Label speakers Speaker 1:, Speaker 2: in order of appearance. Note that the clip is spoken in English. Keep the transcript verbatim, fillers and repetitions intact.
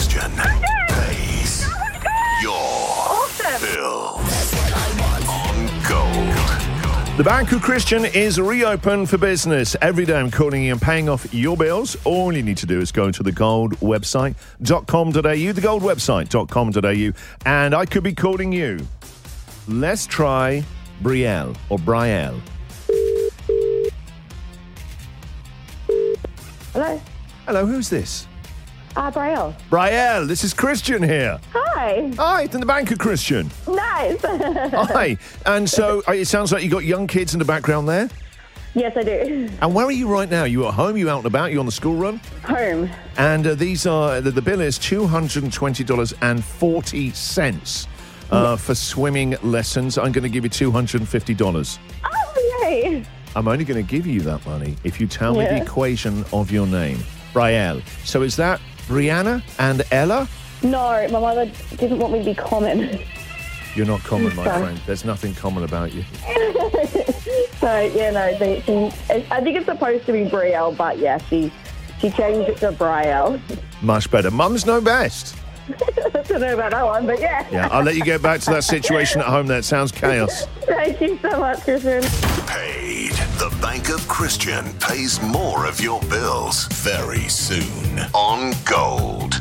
Speaker 1: Christian pays your
Speaker 2: Awesome.
Speaker 1: bills on Gold.
Speaker 3: The Bank of Christian is reopened for business. Every day I'm calling you and paying off your bills. All you need to do is go to the gold website dot com dot a u, the gold website dot com dot a u, and I could be calling you. Let's try Brielle or Brielle.
Speaker 2: Hello.
Speaker 3: Hello, who's this?
Speaker 2: Uh, Brielle.
Speaker 3: Brielle, this is Christian here.
Speaker 2: Hi.
Speaker 3: Hi, from the Bank of Christian.
Speaker 2: Nice.
Speaker 3: Hi. And so uh, it sounds like you got young kids in the background there.
Speaker 2: Yes, I do.
Speaker 3: And where are you right now? You at home? You out and about? You on the school run?
Speaker 2: Home.
Speaker 3: And uh, these are the, the bill is two hundred twenty dollars and forty cents uh, for swimming lessons. I'm going to give you two hundred fifty dollars.
Speaker 2: Oh, yay.
Speaker 3: I'm only going to give you that money if you tell me
Speaker 2: Yeah.
Speaker 3: the equation of your name, Brielle. So is that Brianna and Ella?
Speaker 2: No, my mother didn't want me to be common.
Speaker 3: You're not common, my
Speaker 2: Sorry.
Speaker 3: friend. There's nothing common about you.
Speaker 2: So, yeah, no, they, she, I think it's supposed to be Brielle, but yeah, she she changed it to Brielle.
Speaker 3: Much better. Mums know best.
Speaker 2: I don't know about that one, but yeah.
Speaker 3: Yeah, I'll let you get back to that situation at home there. It sounds chaos.
Speaker 2: Thank you so much, Christian.
Speaker 1: Paid. The Bank of Christian pays more of your bills very soon on Gold.